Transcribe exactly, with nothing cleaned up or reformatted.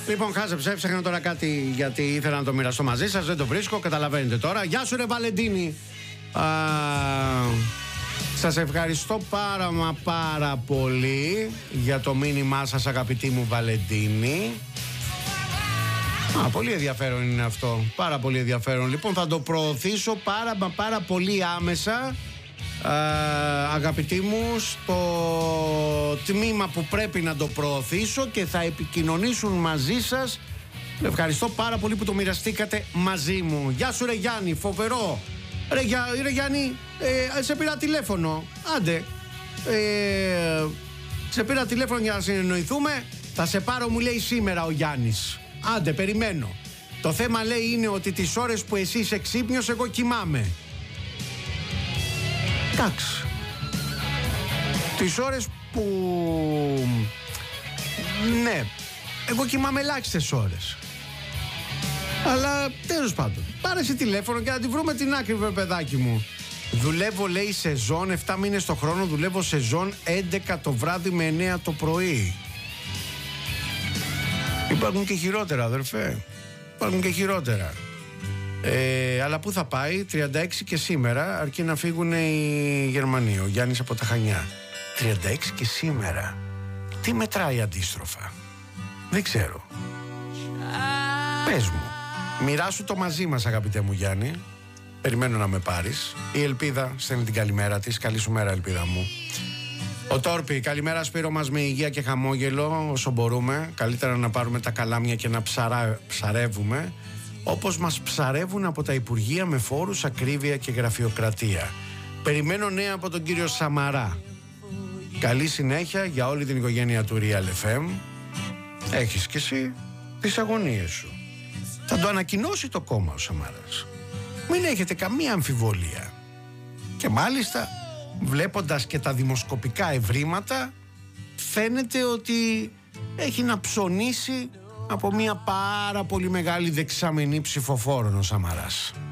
Λοιπόν, χάζεψε, έψαχνα τώρα κάτι γιατί ήθελα να το μοιραστώ μαζί σας. Δεν το βρίσκω, καταλαβαίνετε τώρα. Γεια σου ρε Βαλεντίνη. Α, σας ευχαριστώ πάρα μα πάρα πολύ για το μήνυμά σας, αγαπητή μου Βαλεντίνη. Α, πολύ ενδιαφέρον είναι αυτό. Πάρα πολύ ενδιαφέρον. Λοιπόν, θα το προωθήσω πάρα μα πάρα πολύ άμεσα, α, αγαπητοί μου, στο τμήμα που πρέπει να το προωθήσω και θα επικοινωνήσουν μαζί σας. Ευχαριστώ πάρα πολύ που το μοιραστήκατε μαζί μου. Γεια σου ρε Γιάννη, φοβερό. Ρε, Γιά, ρε Γιάννη, ε, σε πήρα τηλέφωνο. Άντε, ε, σε πήρα τηλέφωνο για να συνεννοηθούμε. Θα σε πάρω, μου λέει, σήμερα ο Γιάννης. Άντε, περιμένω. Το θέμα, λέει, είναι ότι τις ώρες που εσύ είσαι ξύπνιος, εγώ κοιμάμαι. Εντάξει. Τις ώρες που... Ναι, εγώ κοιμάμαι ελάχιστες ώρες. Αλλά τέλος πάντων, πάρε εσύ τηλέφωνο και να τη βρούμε την άκρη, βρε παιδάκι μου. Δουλεύω, λέει, σεζόν εφτά μήνες το χρόνο. Δουλεύω σεζόν έντεκα το βράδυ με εννέα το πρωί. Υπάρχουν και χειρότερα, αδερφέ. Υπάρχουν και χειρότερα. ε, Αλλά πού θα πάει? τριάντα έξι και σήμερα, αρκεί να φύγουν οι Γερμανοί. Ο Γιάννης από τα Χανιά. τριάντα έξι και σήμερα. Τι μετράει αντίστροφα? Δεν ξέρω. Πες μου, μοιράσου το μαζί μας, αγαπητέ μου Γιάννη. Περιμένω να με πάρεις. Η Ελπίδα στέλνει την καλημέρα της. Καλή σου μέρα, Ελπίδα μου. Ο Τόρπι, καλημέρα Σπύρο μας, με υγεία και χαμόγελο όσο μπορούμε. Καλύτερα να πάρουμε τα καλάμια και να ψαρά, ψαρεύουμε όπως μας ψαρεύουν από τα Υπουργεία με φόρους, ακρίβεια και γραφειοκρατία. Περιμένω νέα από τον κύριο Σαμαρά. Καλή συνέχεια για όλη την οικογένεια του Real εφ εμ. Έχεις κι εσύ τις αγωνίες σου. Θα το ανακοινώσει το κόμμα ο Σαμαράς. Μην έχετε καμία αμφιβολία. Και μάλιστα, βλέποντας και τα δημοσκοπικά ευρήματα, φαίνεται ότι έχει να ψωνίσει από μια πάρα πολύ μεγάλη δεξαμενή ψηφοφόρων ο Σαμαράς.